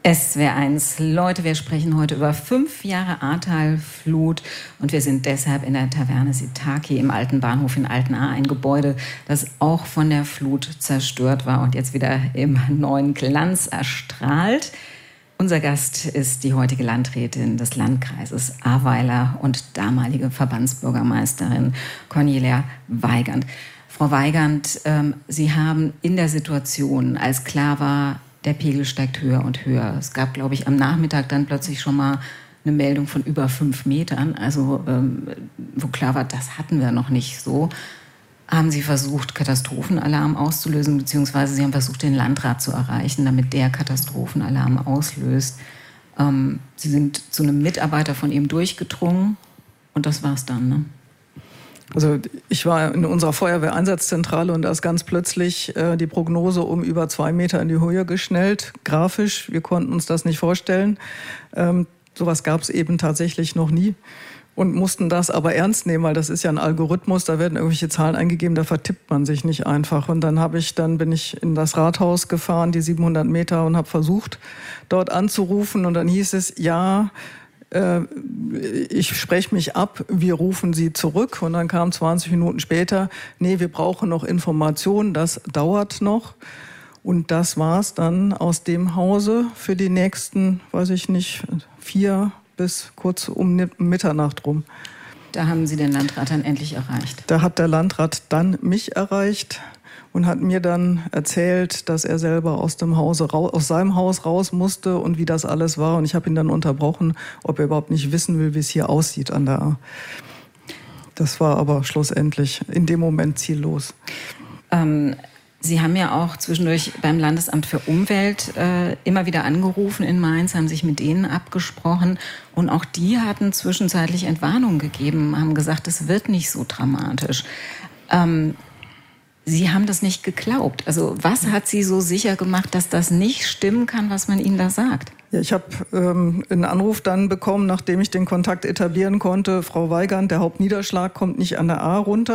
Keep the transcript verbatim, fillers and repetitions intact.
S W R eins. Leute, wir sprechen heute über fünf Jahre Ahrtal-Flut und wir sind deshalb in der Taverne Sitaki im alten Bahnhof in Altenahr, ein Gebäude, das auch von der Flut zerstört war und jetzt wieder im neuen Glanz erstrahlt. Unser Gast ist die heutige Landrätin des Landkreises Ahrweiler und damalige Verbandsbürgermeisterin Cornelia Weigand. Frau Weigand, ähm, Sie haben in der Situation, als klar war, der Pegel steigt höher und höher. Es gab, glaube ich, am Nachmittag dann plötzlich schon mal eine Meldung von über fünf Metern. Also ähm, wo klar war, das hatten wir noch nicht so. Haben Sie versucht, Katastrophenalarm auszulösen, beziehungsweise Sie haben versucht, den Landrat zu erreichen, damit der Katastrophenalarm auslöst. Ähm, Sie sind zu einem Mitarbeiter von ihm durchgedrungen und das war's dann, ne? Also ich war in unserer Feuerwehreinsatzzentrale und da ist ganz plötzlich äh, die Prognose um über zwei Meter in die Höhe geschnellt, grafisch. Wir konnten uns das nicht vorstellen. Ähm, sowas gab es eben tatsächlich noch nie und mussten das aber ernst nehmen, weil das ist ja ein Algorithmus, da werden irgendwelche Zahlen eingegeben, da vertippt man sich nicht einfach. Und dann habe ich, dann bin ich in das Rathaus gefahren, die siebenhundert Meter, und habe versucht, dort anzurufen und dann hieß es, ja, ich spreche mich ab, wir rufen Sie zurück. Und dann kam zwanzig Minuten später, nee, wir brauchen noch Informationen, das dauert noch. Und das war's dann aus dem Hause für die nächsten, weiß ich nicht, vier bis kurz um Mitternacht rum. Da haben Sie den Landrat dann endlich erreicht? Da hat der Landrat dann mich erreicht und hat mir dann erzählt, dass er selber aus dem Hause, aus seinem Haus raus musste und wie das alles war. Und ich habe ihn dann unterbrochen, ob er überhaupt nicht wissen will, wie es hier aussieht an der Ahr. Das war aber schlussendlich in dem Moment ziellos. Ähm, Sie haben ja auch zwischendurch beim Landesamt für Umwelt äh, immer wieder angerufen in Mainz, haben sich mit denen abgesprochen. Und auch die hatten zwischenzeitlich Entwarnung gegeben, haben gesagt, es wird nicht so dramatisch. Ähm, Sie haben das nicht geglaubt. Also was hat Sie so sicher gemacht, dass das nicht stimmen kann, was man Ihnen da sagt? Ja, ich habe ähm, einen Anruf dann bekommen, nachdem ich den Kontakt etablieren konnte. Frau Weigand, der Hauptniederschlag kommt nicht an der Ahr runter.